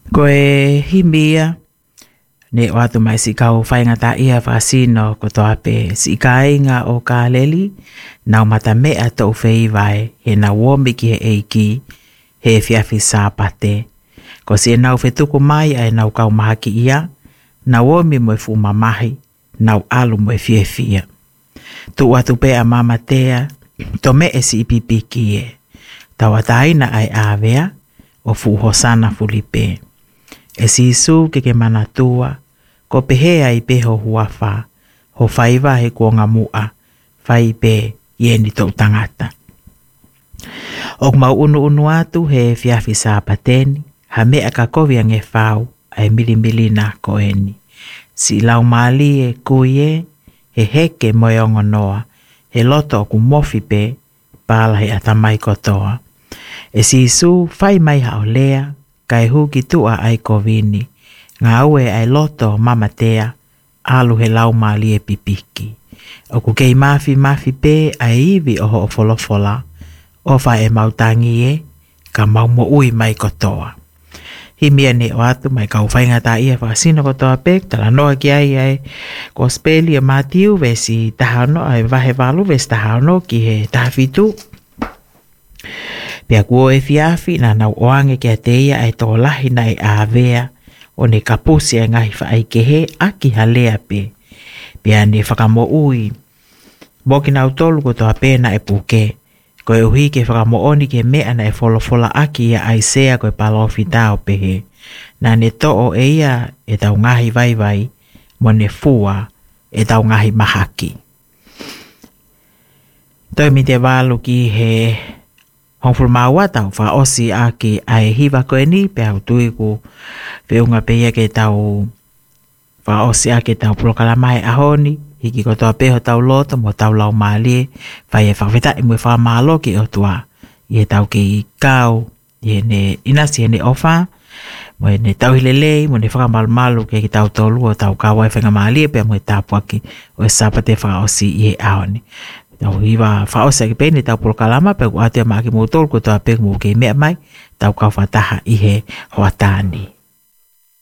Koe himia, ne watu mai si kau whaingata ia whakasino ko toa pe si kainga o ka leli, nau mata mea tau wheiwai he na womi ki he eiki, he fiafi sāpate. Ko si e nau whetuku mai ai nau kau mahaki ia, na womi moe fuma mahi, nau alu moe fiefia. Tu watu pe a mamatea, to me e si ipipiki e. Tawa taina ai awea, o fuhosana fulipe. E si isu ke manatua, ko pehea i peho huafa, ho whaiva he kuonga mua, whai pe ieni tau tangata. O mau unu atu he fiafi sāpateni, ha mea ka kovia nge whau, ai milimili na koeni. Si lau mali e kuie, he heke moiongo noa, he loto ku mofi pe, pala he atamai kotoa. E si isu whai mai hao lea, kai huki tua ai kovini, ngā ue ai loto mamatea, alu he lau mali e pipiki. O ku kei mafi pe ai iwi oho o folofola, o wha e mautangi e, ka mau mo ui mai kotoa. Himia ne o atu mai kau whaingata ia whakasino kotoa pek, tala noa ki ai ko speli a matiu vesi tahano, ai vahe walu vesi tahano ki he tahafitu. Pea kuo e fiafi na nau oange kia teia ai tō lahi na e āvea o ne kapusi ai ngahi wha ai kehe aki halea pe. Pea ne whakamo ui. Moki nau tolu ko toa pēna e puke. Ko e uhi ke whakamo oni ke mea na e folofola aki ia ai sea ko e palofi tau pehe. Na ne to o e ia e tau ngahi vai mo ne fua e tau ngahi mahaki. Toi mi te walu ki he hongful maua tau wha osi aki ai hiva koe ni pe au tui ku whiunga pe ia ke tau wha osi aki tau prokalamai ahoni hiki ko toa peho tau loto mo tau lau maalie whai e whawhita i mui wha maalo ki o tua i he tau ki kau i he ne inasi he ne ofa mo he ne tau hilelei mo ne whakamalu ke ki tau tolu o tau kawai whenga maalie pe mo he tapuaki o e sapate wha osi i he ahoni. Tau hiwa whaosa ki pēne tau polokalama pe ku atea maki mō tolu ko tau pēk mō kei mea mai tau kau whataha i he hoatani.